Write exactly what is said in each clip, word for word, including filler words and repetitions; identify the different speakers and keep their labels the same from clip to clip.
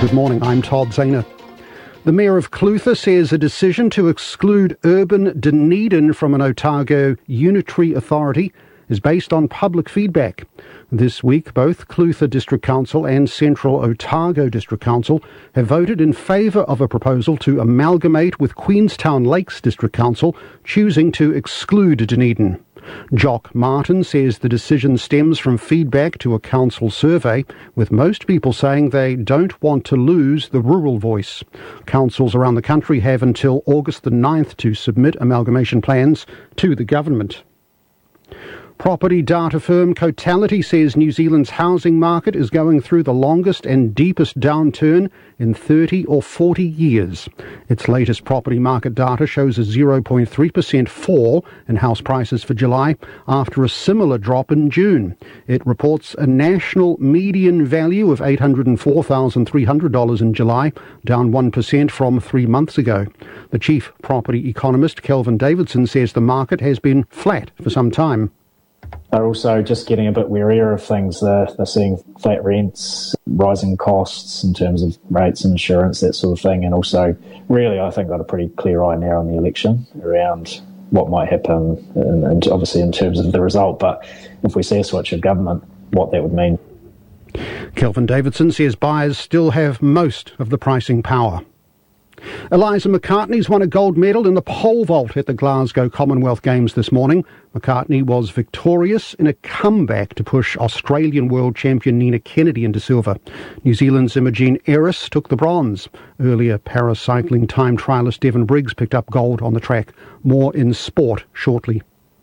Speaker 1: Good morning, I'm Todd Zahner. The Mayor of Clutha says a decision to exclude urban Dunedin from an Otago unitary authority is based on public feedback. This week, both Clutha District Council and Central Otago District Council have voted in favour of a proposal to amalgamate with Queenstown Lakes District Council, choosing to exclude Dunedin. Jock Martin says the decision stems from feedback to a council survey, with most people saying they don't want to lose the rural voice. Councils around the country have until August the ninth to submit amalgamation plans to the government. Property data firm Cotality says New Zealand's housing market is going through the longest and deepest downturn in thirty or forty years. Its latest property market data shows a zero point three percent fall in house prices for July after a similar drop in June. It reports a national median value of eight hundred four thousand three hundred dollars in July, down one percent from three months ago. The chief property economist, Kelvin Davidson, says the market has been flat for some time.
Speaker 2: They're also just getting a bit warier of things. They're, they're seeing flat rents, rising costs in terms of rates and insurance, that sort of thing. And also, really, I think got a pretty clear eye now on the election around what might happen, and, and obviously in terms of the result. But if we see a switch of government, what that would mean.
Speaker 1: Kelvin Davidson says buyers still have most of the pricing power. Eliza McCartney's won a gold medal in the pole vault at the Glasgow Commonwealth Games this morning. McCartney was victorious in a comeback to push Australian world champion Nina Kennedy into silver. New Zealand's Imogen Eris took the bronze. Earlier paracycling time trialist Devon Briggs picked up gold on the track. More in sport shortly.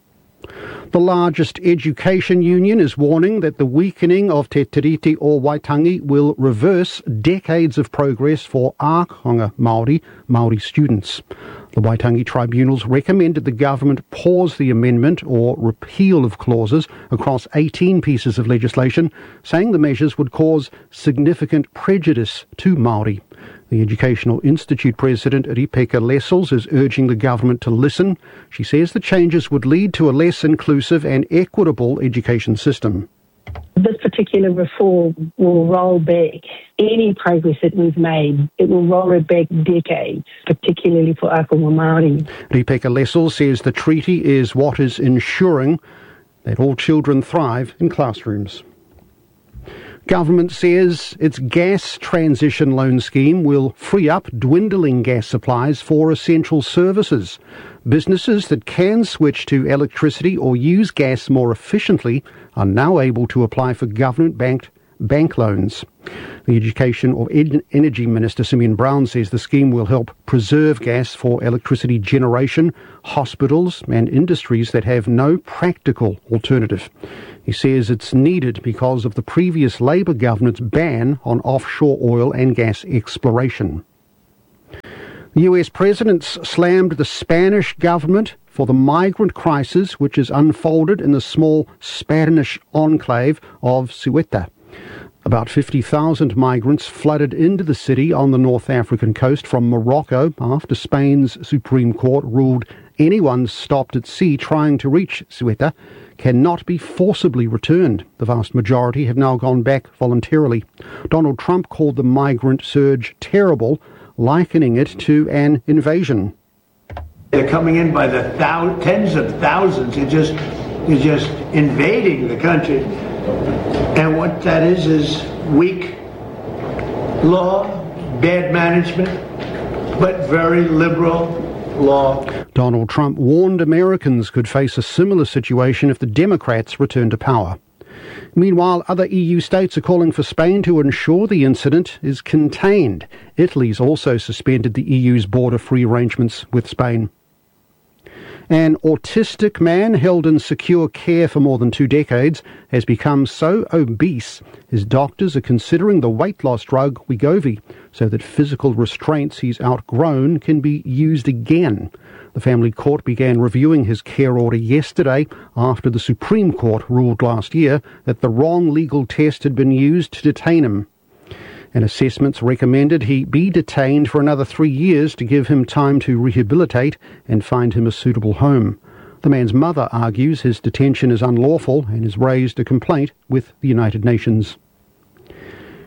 Speaker 1: The largest education union is warning that the weakening of Te Tiriti o Waitangi will reverse decades of progress for ākonga Māori, Māori students. The Waitangi tribunals recommended the government pause the amendment or repeal of clauses across eighteen pieces of legislation, saying the measures would cause significant prejudice to Māori. The Educational Institute President, Ripeka Lessels, is urging the government to listen. She says the changes would lead to a less inclusive and equitable education system.
Speaker 3: This particular reform will roll back any progress that we've made. It will roll it back decades, particularly for ākonga Māori.
Speaker 1: Ripeka Lessels says the treaty is what is ensuring that all children thrive in classrooms. Government says its gas transition loan scheme will free up dwindling gas supplies for essential services. Businesses that can switch to electricity or use gas more efficiently are now able to apply for government-backed bank loans. The Education or Ed- Energy Minister Simeon Brown says the scheme will help preserve gas for electricity generation, hospitals and industries that have no practical alternative. He says it's needed because of the previous Labour government's ban on offshore oil and gas exploration. The U S President slammed the Spanish government for the migrant crisis which has unfolded in the small Spanish enclave of Ceuta. About fifty thousand migrants flooded into the city on the North African coast from Morocco after Spain's Supreme Court ruled anyone stopped at sea trying to reach Ceuta cannot be forcibly returned. The vast majority have now gone back voluntarily. Donald Trump called the migrant surge terrible, likening it to an invasion.
Speaker 4: They're coming in by the thou- tens of thousands. They're just, they're just invading the country. And what that is is weak law, bad management, but very liberal law.
Speaker 1: Donald Trump warned Americans could face a similar situation if the Democrats return to power. Meanwhile, other E U states are calling for Spain to ensure the incident is contained. Italy's also suspended the E U's border-free arrangements with Spain. An autistic man held in secure care for more than two decades has become so obese his doctors are considering the weight loss drug Wegovy so that physical restraints he's outgrown can be used again. The family court began reviewing his care order yesterday after the Supreme Court ruled last year that the wrong legal test had been used to detain him. And assessments recommended he be detained for another three years to give him time to rehabilitate and find him a suitable home. The man's mother argues his detention is unlawful and has raised a complaint with the United Nations.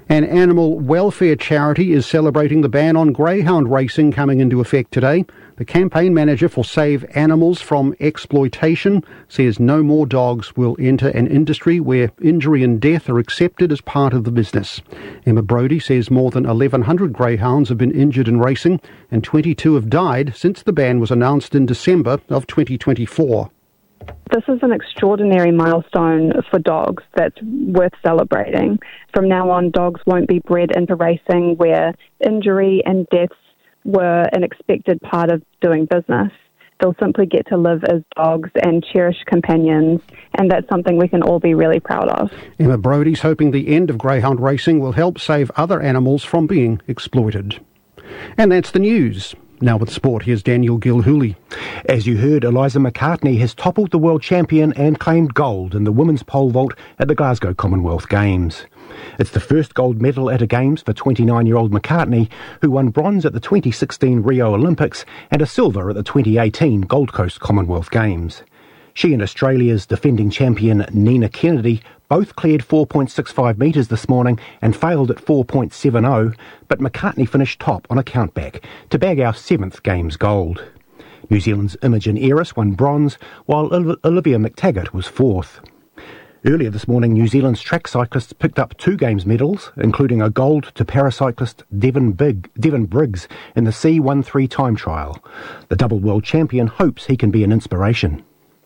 Speaker 1: An animal welfare charity is celebrating the ban on greyhound racing coming into effect today. The campaign manager for Save Animals from Exploitation says no more dogs will enter an industry where injury and death are accepted as part of the business. Emma Brodie says more than eleven hundred greyhounds have been injured in racing and twenty-two have died since the ban was announced in December of twenty twenty-four.
Speaker 5: This is an extraordinary milestone for dogs that's worth celebrating. From now on, dogs won't be bred into racing where injury and deaths were an expected part of doing business. They'll simply get to live as dogs and cherished companions, and that's something we can all be really proud of.
Speaker 1: Emma Brodie's hoping the end of greyhound racing will help save other animals from being exploited. And that's the news. Now with sport, here's Daniel Gilhooly.
Speaker 6: As you heard, Eliza McCartney has toppled the world champion and claimed gold in the women's pole vault at the Glasgow Commonwealth Games. It's the first gold medal at a Games for twenty-nine-year-old McCartney, who won bronze at the twenty sixteen Rio Olympics and a silver at the twenty eighteen Gold Coast Commonwealth Games. She and Australia's defending champion Nina Kennedy both cleared four point six five metres this morning and failed at four point seven oh, but McCartney finished top on a countback to bag our seventh Games gold. New Zealand's Imogen Eris won bronze, while Olivia McTaggart was fourth. Earlier this morning, New Zealand's track cyclists picked up two Games medals, including a gold to paracyclist Devon, Big, Devon Briggs in the C thirteen time trial. The double world champion hopes he can be an inspiration.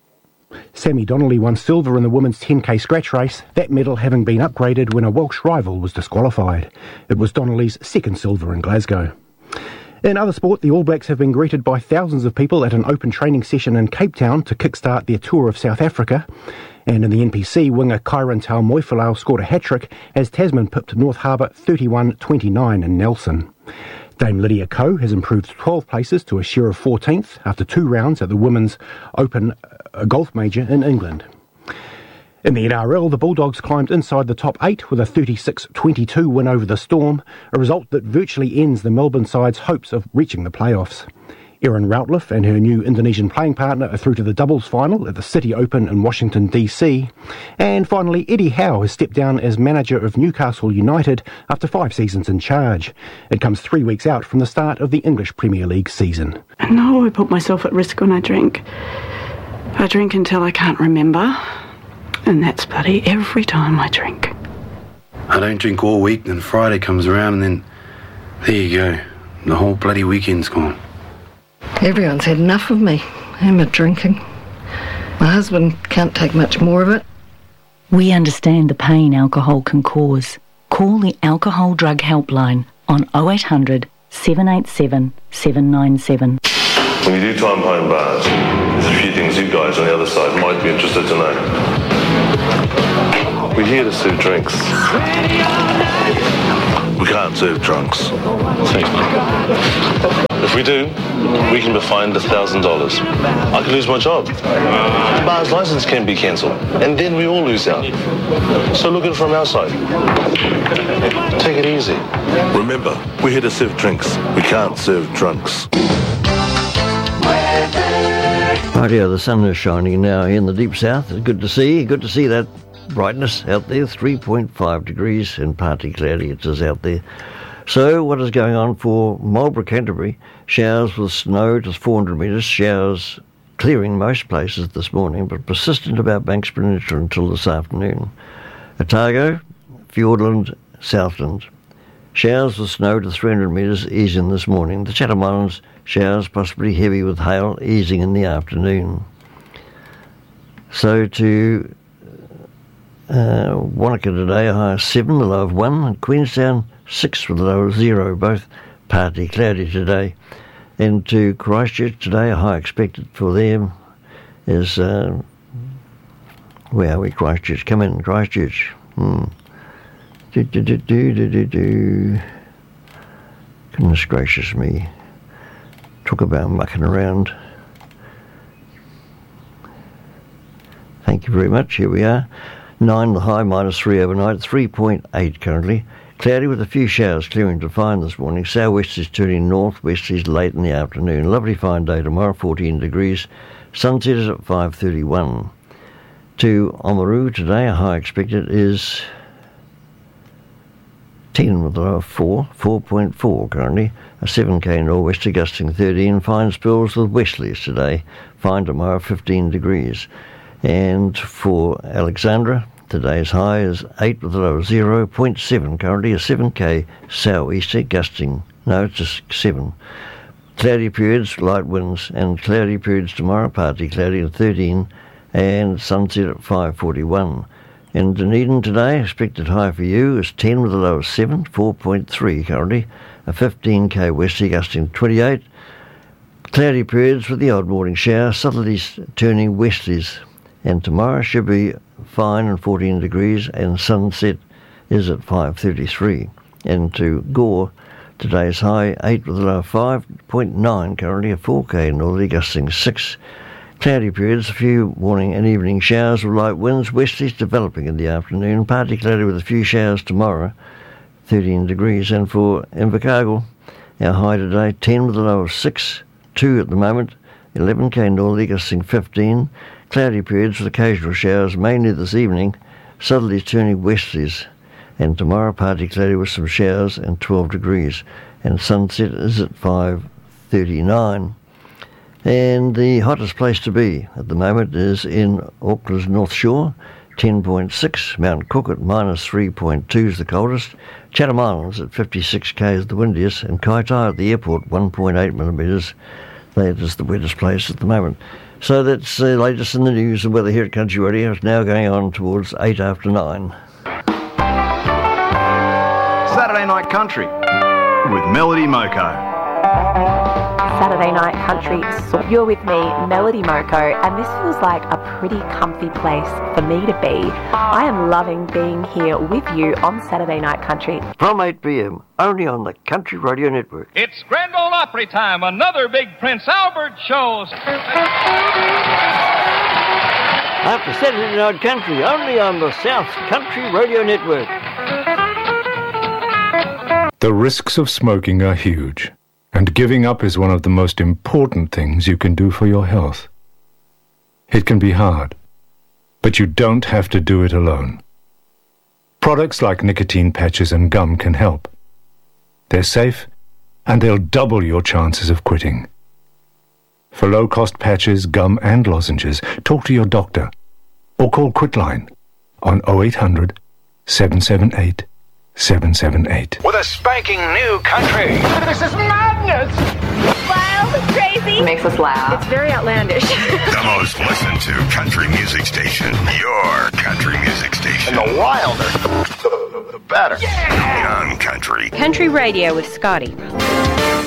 Speaker 6: Sammy Donnelly won silver in the women's ten K scratch race, that medal having been upgraded when a Welsh rival was disqualified. It was Donnelly's second silver in Glasgow. In other sport, the All Blacks have been greeted by thousands of people at an open training session in Cape Town to kickstart their tour of South Africa. And in the N P C, winger Kyron Taumoefalau scored a hat-trick as Tasman pipped North Harbour thirty-one twenty-nine in Nelson. Dame Lydia Ko has improved twelve places to a share of fourteenth after two rounds at the Women's Open Golf Major in England. In the N R L, the Bulldogs climbed inside the top eight with a thirty-six twenty-two win over the Storm, a result that virtually ends the Melbourne side's hopes of reaching the playoffs. Erin Routliffe and her new Indonesian playing partner are through to the doubles final at the City Open in Washington, D C. And finally, Eddie Howe has stepped down as manager of Newcastle United after five seasons in charge. It comes three weeks out from the start of the English Premier League season.
Speaker 7: I know I put myself at risk when I drink. I drink until I can't remember, and that's bloody every time I drink.
Speaker 8: I don't drink all week, then Friday comes around and then there you go. The whole bloody weekend's gone.
Speaker 9: Everyone's had enough of me and my drinking. My husband can't take much more of it.
Speaker 10: We understand the pain alcohol can cause. Call the Alcohol Drug Helpline on oh eight hundred, seven eight seven, seven nine seven.
Speaker 11: When you do time behind bars, there's a few things you guys on the other side might be interested to know. We're here to serve drinks. We can't serve drunks. If we do, we can be fined a thousand dollars. I could lose my job. The bar's license can be cancelled, and then we all lose out. So look at it from our side. Take it easy. Remember, we're here to serve drinks. We can't serve drunks.
Speaker 12: Rightio, the sun is shining now in the deep south. It's good to see. Good to see that brightness out there. three point five degrees and partly cloudy it is out there. So what is going on for Marlborough, Canterbury? Showers with snow to four hundred metres. Showers clearing most places this morning, but persistent about Banks Peninsula until this afternoon. Otago, Fiordland, Southland. Showers with snow to three hundred metres easing this morning. The Chatham Islands, showers possibly heavy with hail easing in the afternoon. So to uh, Wanaka today, a high of seven, a low of one. And Queenstown, six with a low of zero, both partly cloudy today. And to Christchurch today, a high expected for them is, uh, where are we, Christchurch? Come in, Christchurch. Hmm. Do, do, do, do, do, do, do. Goodness gracious me. Talk about mucking around. Thank you very much. Here we are. nine the high, minus three overnight, three point eight currently. Cloudy with a few showers clearing to fine this morning. Southwest is turning northwest is late in the afternoon. Lovely fine day tomorrow, fourteen degrees. Sunset is at five thirty-one. To Oamaru today, a high expected is ten with a low of four, four point four currently. A seven K nor'wester gusting thirteen. Fine spells with westerlies today. Fine tomorrow, fifteen degrees. And for Alexandra, today's high is eight with a low of zero point seven currently. A seven K sou'easter gusting, no, it's just seven. Cloudy periods, light winds, and cloudy periods tomorrow, partly cloudy at thirteen, and sunset at five forty-one. In Dunedin today, expected high for you is ten with a low of seven, four point three currently. A fifteen K westerly gusting twenty-eight. Cloudy periods with the odd morning shower, southerlies turning westerlies. And tomorrow should be fine and fourteen degrees, and sunset is at five thirty-three. And to Gore, today's high eight with a low of five point nine currently. A four K northerly gusting six. Cloudy periods, a few morning and evening showers with light winds, westerlies developing in the afternoon, partly cloudy with a few showers tomorrow, thirteen degrees. And for Invercargill, our high today, ten with a low of six, two at the moment, eleven K northerly gusting fifteen, cloudy periods with occasional showers, mainly this evening, southerlies turning westerlies, and tomorrow partly cloudy with some showers and twelve degrees, and sunset is at five thirty-nine. And the hottest place to be at the moment is in Auckland's North Shore, ten point six. Mount Cook at minus three point two is the coldest. Chatham Islands at fifty-six K is the windiest. And Kaitaia at the airport, one point eight millimetres. That is the wettest place at the moment. So that's the latest in the news and weather here at Country Radio. It's now going on towards eight after nine.
Speaker 13: Saturday Night Country with Melody Moko.
Speaker 14: Saturday Night Country. So you're with me, Melody Moko, and this feels like a pretty comfy place for me to be. I am loving being here with you on Saturday Night Country.
Speaker 12: From eight p.m, only on the Country Radio Network.
Speaker 15: It's Grand Ole Opry time, another big Prince Albert show.
Speaker 12: After Saturday Night Country, only on the South Country Radio Network.
Speaker 16: The risks of smoking are huge. And giving up is one of the most important things you can do for your health. It can be hard, but you don't have to do it alone. Products like nicotine patches and gum can help. They're safe, and they'll double your chances of quitting. For low-cost patches, gum and lozenges, talk to your doctor or call Quitline on oh eight hundred, seven seven eight, seven seven eight.
Speaker 13: With a spanking new country. This is madness!
Speaker 14: Wild, crazy. It makes us laugh. It's very outlandish.
Speaker 13: The most listened to country music station. Your country music station. And the wilder, the, the better. Yeah! Young Country.
Speaker 17: Country Radio with Scotty.